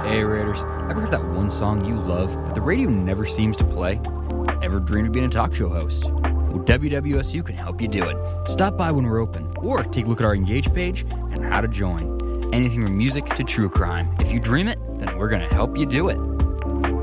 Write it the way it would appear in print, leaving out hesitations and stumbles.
Hey Raiders, ever heard that one song you love but the radio never seems to play? Ever dreamed of being a talk show host? Well, WWSU can help you do it. Stop by when we're open, or take a look at our Engage page and how to join. Anything from music to true crime. If you dream it, then we're going to help you do it.